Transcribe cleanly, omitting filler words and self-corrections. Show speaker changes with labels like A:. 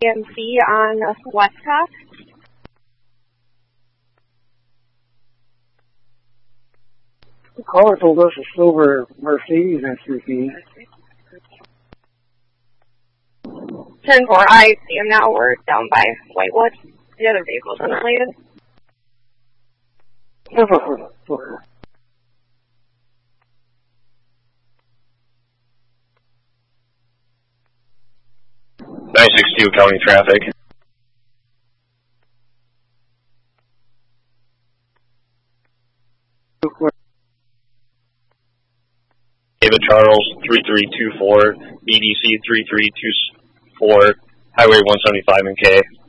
A: AMC on Westcott.
B: The caller told us a silver Mercedes SUV.
A: 10-4, I see him now. We're down by Whitewood. The other vehicle's unrelated.
B: Hold on.
C: 962 County Traffic. David Charles 3324, BDC 3324, Highway 175 in K.